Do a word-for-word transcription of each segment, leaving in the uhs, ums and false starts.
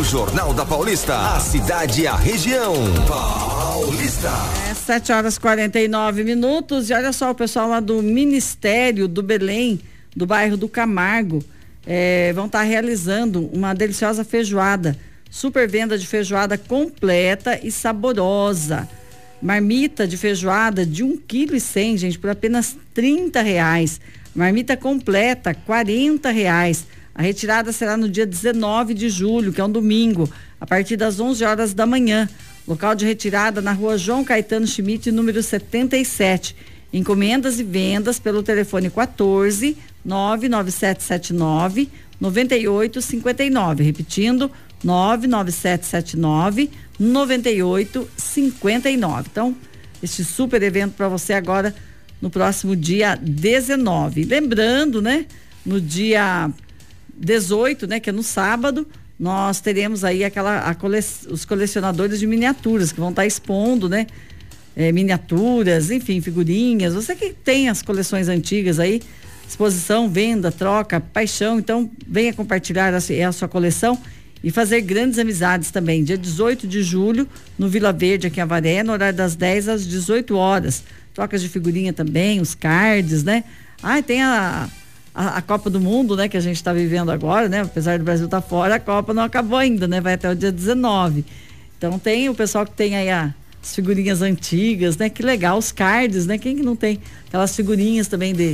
Jornal da Paulista, a cidade e a região. Paulista. É, sete horas e quarenta e nove minutos. E olha só, o pessoal lá do Ministério do Belém, do bairro do Camargo, é, vão estar tá realizando uma deliciosa feijoada. Super venda de feijoada completa e saborosa. Marmita de feijoada de um quilo e cem, gente, por apenas trinta reais. Marmita completa, quarenta reais. A retirada será no dia dezenove de julho, que é um domingo, a partir das onze horas da manhã. Local de retirada na rua João Caetano Schmidt, número setenta e sete. Encomendas e vendas pelo telefone quatorze, nove nove sete sete nove, nove oito cinco nove. Repetindo, nove nove sete sete nove, nove oito cinco nove. Então, este super evento para você agora no próximo dia dezenove. Lembrando, né, no dia dezoito, né, que é no sábado, nós teremos aí aquela a cole, os colecionadores de miniaturas que vão estar tá expondo, né, é, miniaturas, enfim, figurinhas. Você que tem as coleções antigas aí, exposição, venda, troca, paixão, então venha compartilhar a, a sua coleção e fazer grandes amizades também. Dia dezoito de julho, no Vila Verde, aqui em Avaré, no horário das dez às dezoito horas. Trocas de figurinha também, os cards, né? Ah, tem a, a, a Copa do Mundo, né? Que a gente está vivendo agora, né? Apesar do Brasil estar tá fora, a Copa não acabou ainda, né? Vai até o dia dezenove. Então tem o pessoal que tem aí a, as figurinhas antigas, né? Que legal, os cards, né? Quem que não tem aquelas figurinhas também de,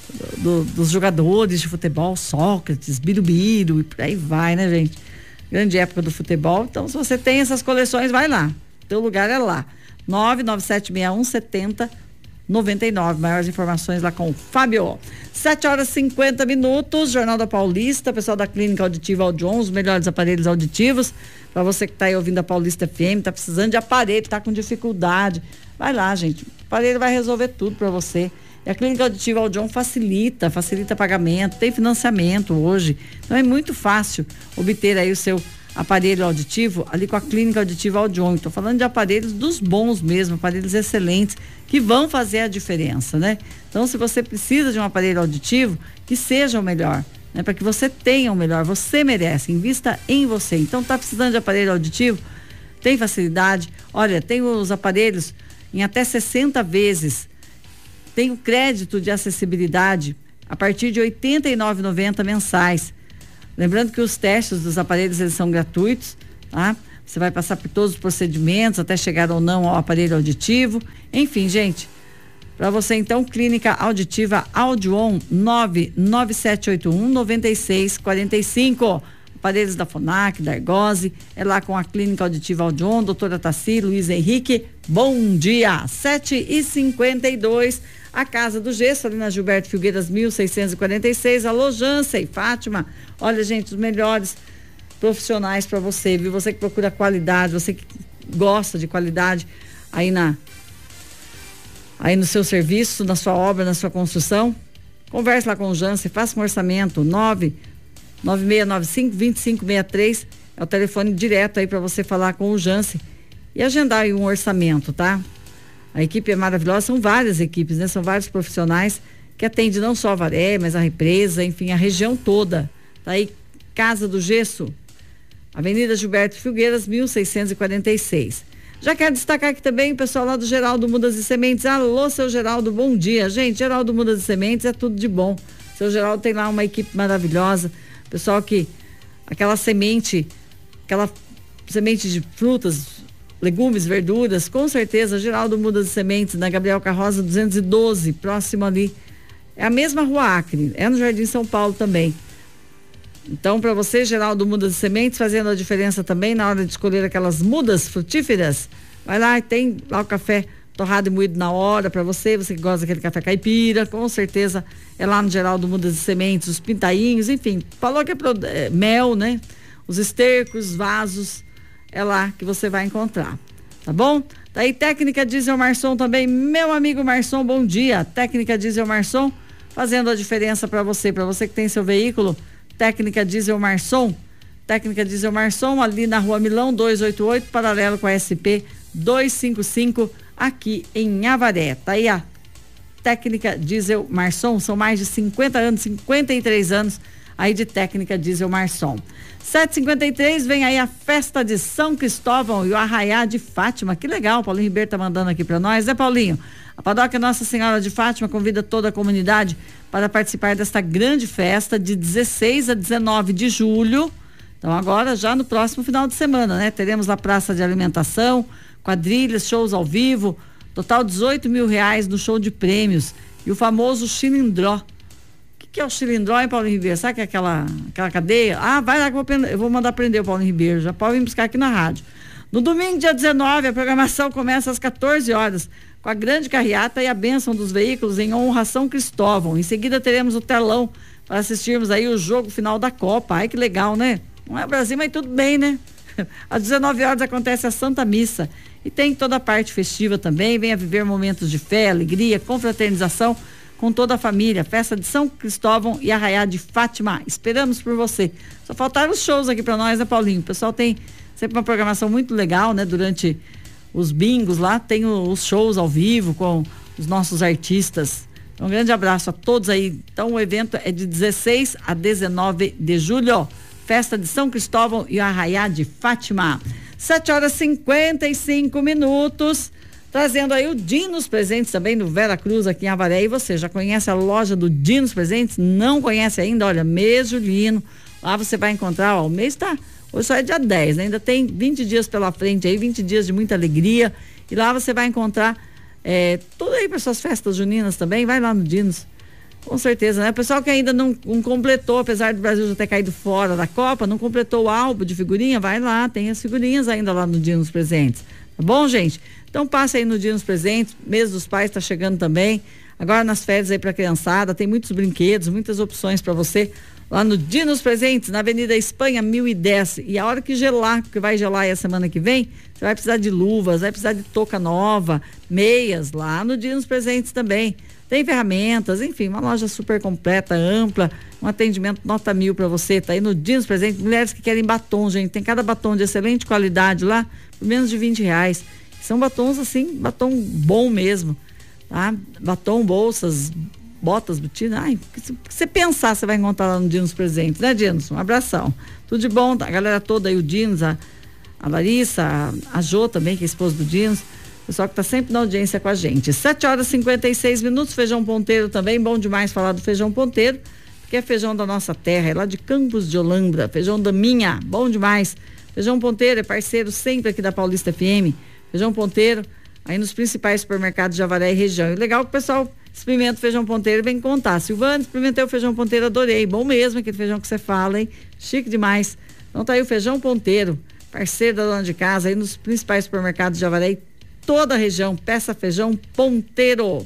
do, dos jogadores de futebol, Sócrates, Birubiru e por aí vai, né, gente? Grande época do futebol. Então, se você tem essas coleções, vai lá. Teu lugar é lá. nove nove sete seis um sete zero nove nove. Maiores informações lá com o Fábio. sete horas e cinquenta minutos. Jornal da Paulista. Pessoal da Clínica Auditiva Audion, os melhores aparelhos auditivos. Para você que está aí ouvindo a Paulista F M, está precisando de aparelho, está com dificuldade. Vai lá, gente. O aparelho vai resolver tudo para você. E a Clínica Auditiva Audion facilita, facilita pagamento, tem financiamento hoje. Então é muito fácil obter aí o seu aparelho auditivo ali com a Clínica Auditiva Audion. Estou falando de aparelhos dos bons mesmo, aparelhos excelentes que vão fazer a diferença, né? Então, se você precisa de um aparelho auditivo, que seja o melhor, né? Para que você tenha o melhor, você merece, invista em você. Então, tá precisando de aparelho auditivo? Tem facilidade? Olha, tem os aparelhos em até sessenta vezes. Tem o crédito de acessibilidade a partir de oitenta e nove reais e noventa centavos mensais. Lembrando que os testes dos aparelhos eles são gratuitos, tá? Você vai passar por todos os procedimentos até chegar ou não ao aparelho auditivo. Enfim, gente, para você então, Clínica Auditiva Audion, nove nove sete oito um nove seis quatro cinco. Aparelhos da Fonac, da Argose, é lá com a Clínica Auditiva Audion, doutora Tassi, Luiz Henrique. Bom dia, sete e cinquenta e dois. A Casa do Gesso, ali na Gilberto Filgueiras, mil seiscentos e quarenta e seis. Alô, Jância e Fátima. Olha, gente, os melhores profissionais para você, viu? Você que procura qualidade, você que gosta de qualidade aí na aí no seu serviço, na sua obra, na sua construção. Converse lá com o Jância, faça um orçamento. nove nove seis nove cinco dois cinco seis três é o telefone direto aí para você falar com o Jância e agendar aí um orçamento, tá? A equipe é maravilhosa, são várias equipes, né? São vários profissionais que atendem não só a Avaré, mas a Represa, enfim, a região toda. Tá aí, Casa do Gesso, Avenida Gilberto Filgueiras, mil seiscentos e quarenta e seis. Já quero destacar aqui também o pessoal lá do Geraldo Mudas e Sementes. Alô, seu Geraldo, bom dia. Gente, Geraldo Mudas e Sementes é tudo de bom. Seu Geraldo tem lá uma equipe maravilhosa. Pessoal que, aquela semente, aquela semente de frutas, legumes, verduras, com certeza, Geraldo Mudas e Sementes, na Gabriel Carroza duzentos e doze, próximo ali. É a mesma Rua Acre, é no Jardim São Paulo também. Então, para você, Geraldo Mudas e Sementes, fazendo a diferença também na hora de escolher aquelas mudas frutíferas, vai lá e tem lá o café torrado e moído na hora para você, você que gosta daquele café caipira, com certeza é lá no Geraldo Mudas e Sementes, os pintainhos, enfim, falou que é, pro, é mel, né? Os estercos, vasos, é lá que você vai encontrar, tá bom? Daí Técnica Diesel Marson também, meu amigo Marson, bom dia. Técnica Diesel Marson, fazendo a diferença para você, para você que tem seu veículo. Técnica Diesel Marson, Técnica Diesel Marson, ali na Rua Milão duzentos e oitenta e oito, paralelo com a S P duzentos e cinquenta e cinco, aqui em Avaré. Tá aí a Técnica Diesel Marson, são mais de cinquenta anos, cinquenta e três anos aí de técnica diesel Marson. sete e cinquenta e três, vem aí a festa de São Cristóvão e o Arraiá de Fátima. Que legal, o Paulinho Ribeiro tá mandando aqui para nós, né, Paulinho? A Paróquia Nossa Senhora de Fátima convida toda a comunidade para participar desta grande festa de dezesseis a dezenove de julho. Então agora já no próximo final de semana, né? Teremos a praça de alimentação, quadrilhas, shows ao vivo, total dezoito mil reais no show de prêmios e o famoso Chilindró. O que, que é o Chilindró, hein, Paulinho Ribeiro? Sabe que é aquela, aquela cadeia? Ah, vai lá que eu vou, eu vou mandar prender o Paulinho Ribeiro, já pode vir buscar aqui na rádio. No domingo, dia dezenove, a programação começa às quatorze horas, com a grande carreata e a bênção dos veículos em honra a São Cristóvão. Em seguida teremos o telão para assistirmos aí o jogo final da Copa. Ai, que legal, né? Não é Brasil, mas tudo bem, né? Às dezenove horas acontece a Santa Missa e tem toda a parte festiva também. Venha viver momentos de fé, alegria, confraternização com toda a família. Festa de São Cristóvão e Arraiá de Fátima. Esperamos por você. Só faltaram os shows aqui para nós, né, Paulinho? O pessoal tem sempre uma programação muito legal, né? Durante os bingos lá, tem os shows ao vivo com os nossos artistas. Um grande abraço a todos aí. Então o evento é de dezesseis a dezenove de julho. Festa de São Cristóvão e Arraiá de Fátima. sete horas e cinquenta e cinco minutos. Trazendo aí o Dinos Presentes também do Vera Cruz aqui em Avaré. E você já conhece a loja do Dinos Presentes? Não conhece ainda? Olha, mês julino. Lá você vai encontrar, ó, o mês tá... Hoje só é dia dez, né? Ainda tem vinte dias pela frente aí, vinte dias de muita alegria. E lá você vai encontrar é, tudo aí para suas festas juninas também. Vai lá no Dinos. Com certeza, né? O pessoal que ainda não, não completou, apesar do Brasil já ter caído fora da Copa, não completou o álbum de figurinha, vai lá, tem as figurinhas ainda lá no Dinos Presentes. Tá bom, gente? Então passa aí no Dinos Presentes, mês dos pais tá chegando também. Agora nas férias aí pra criançada, tem muitos brinquedos, muitas opções para você. Lá no Dinos Presentes, na Avenida Espanha, mil e dez. E a hora que gelar, porque vai gelar aí a semana que vem, você vai precisar de luvas, vai precisar de touca nova, meias, lá no Dinos Presentes também. Tem ferramentas, enfim, uma loja super completa, ampla, um atendimento nota mil para você. Tá aí no Dinos Presentes. Mulheres que querem batom, gente, tem cada batom de excelente qualidade lá, por menos de vinte reais. São batons assim, batom bom mesmo, tá? Batom, bolsas, botas, botina, ai, se você pensar, você vai encontrar lá no Dinos Presentes, né, Dinos? Um abração. Tudo de bom, tá? A galera toda aí, o Dinos, a, a Larissa, a, a Jô também, que é esposa do Dinos. Pessoal que tá sempre na audiência com a gente. sete horas e cinquenta e seis minutos, feijão ponteiro também, bom demais falar do feijão ponteiro, que é feijão da nossa terra, é lá de Campos de Holambra, feijão da minha, bom demais. Feijão ponteiro é parceiro sempre aqui da Paulista F M, feijão ponteiro, aí nos principais supermercados de Avaré e região. E legal que o pessoal experimenta o feijão ponteiro e vem contar. Silvana, experimentei o feijão ponteiro, adorei, bom mesmo aquele feijão que você fala, hein? Chique demais. Então tá aí o feijão ponteiro, parceiro da dona de casa, aí nos principais supermercados de Avaré e toda a região. Peça feijão ponteiro.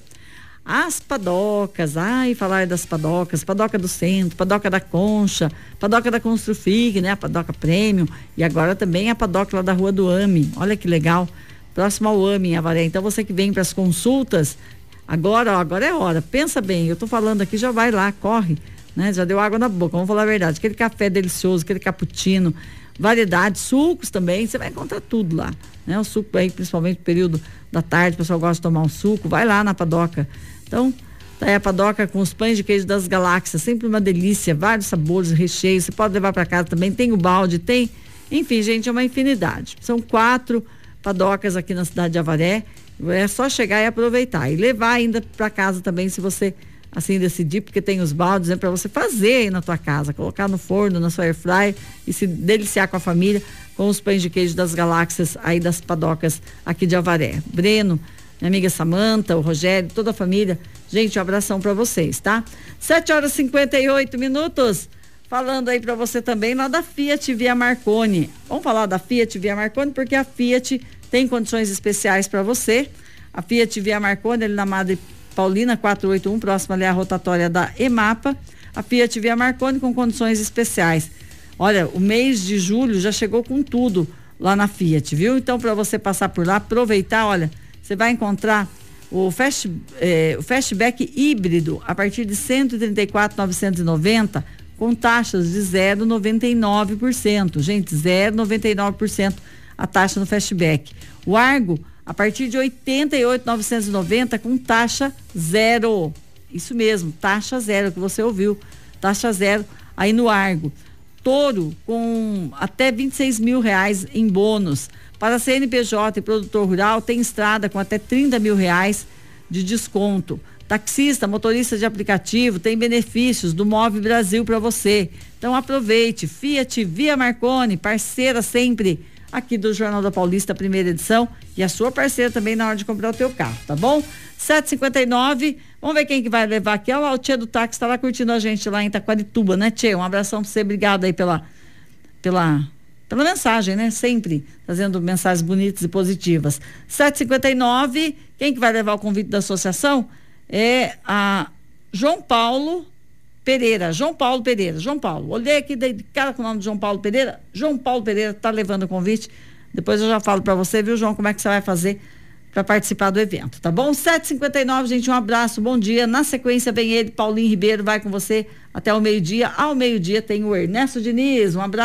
As padocas, ai, falar das padocas, padoca do centro, padoca da Concha, padoca da Construfig, né? A padoca Premium, e agora também a padoca lá da Rua do AME, olha que legal, próximo ao AME em Avaré. Então você que vem para as consultas, agora, ó, agora é hora, pensa bem, eu tô falando aqui, já vai lá, corre, né? Já deu água na boca, vamos falar a verdade, aquele café delicioso, aquele cappuccino, variedade, sucos também, você vai encontrar tudo lá, né? O suco aí, principalmente no período da tarde, o pessoal gosta de tomar um suco, vai lá na padoca. Então, tá aí a padoca com os pães de queijo das galáxias, sempre uma delícia, vários sabores, recheios, você pode levar para casa também, tem o balde, tem, enfim, gente, é uma infinidade. São quatro padocas aqui na cidade de Avaré, é só chegar e aproveitar e levar ainda para casa também, se você assim decidir, porque tem os baldes, é para você fazer aí na tua casa, colocar no forno, na sua airfryer e se deliciar com a família com os pães de queijo das galáxias aí das padocas aqui de Avaré. Breno, minha amiga Samanta, o Rogério, toda a família, gente, um abração para vocês, tá? sete horas e cinquenta e oito minutos, falando aí para você também lá da Fiat Via Marconi. Vamos falar da Fiat Via Marconi porque a Fiat tem condições especiais para você. A Fiat Via Marconi, ele na Madre Paulina quatrocentos e oitenta e um, próxima ali à rotatória da EMAPA. A Fiat Via Marconi com condições especiais. Olha, o mês de julho já chegou com tudo lá na Fiat, viu? Então, para você passar por lá, aproveitar, olha, você vai encontrar o, fast, eh, o Fastback híbrido a partir de cento e trinta e quatro mil novecentos e noventa com taxas de zero vírgula noventa e nove por cento. Gente, zero vírgula noventa e nove por cento a taxa no Fastback. O Argo a partir de oitenta e oito mil novecentos e noventa com taxa zero. Isso mesmo, taxa zero que você ouviu. Taxa zero aí no Argo. Touro com até vinte e seis mil reais em bônus. Para C N P J e produtor rural, tem estrada com até trinta mil reais de desconto. Taxista, motorista de aplicativo, tem benefícios do Move Brasil para você. Então aproveite. Fiat Via Marconi, parceira sempre aqui do Jornal da Paulista, primeira edição, e a sua parceira também na hora de comprar o teu carro, tá bom? sete e cinquenta e nove, vamos ver quem que vai levar aqui. Olha lá, o Tchê do táxi tá lá curtindo a gente lá em Taquarituba, né, Tchê? Um abração pra você, obrigado aí pela, pela, pela mensagem, né? Sempre fazendo mensagens bonitas e positivas. sete e cinquenta e nove, quem que vai levar o convite da associação? É a João Paulo Pereira, João Paulo Pereira, João Paulo, olhei aqui, dei de cara com o nome de João Paulo Pereira, João Paulo Pereira tá levando o convite, depois eu já falo para você, viu, João, como é que você vai fazer para participar do evento, tá bom? sete e cinquenta e nove, gente, um abraço, bom dia. Na sequência vem ele, Paulinho Ribeiro, vai com você até o meio-dia. Ao meio-dia tem o Ernesto Diniz, um abraço.